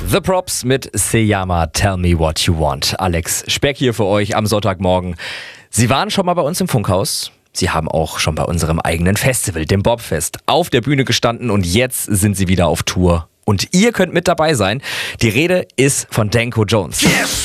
The Props mit Seyama, Tell Me What You Want. Alex Speck hier für euch am Sonntagmorgen. Sie waren schon mal bei uns im Funkhaus. Sie haben auch schon bei unserem eigenen Festival, dem Bobfest, auf der Bühne gestanden und jetzt sind sie wieder auf Tour. Und ihr könnt mit dabei sein. Die Rede ist von Danko Jones. Yes!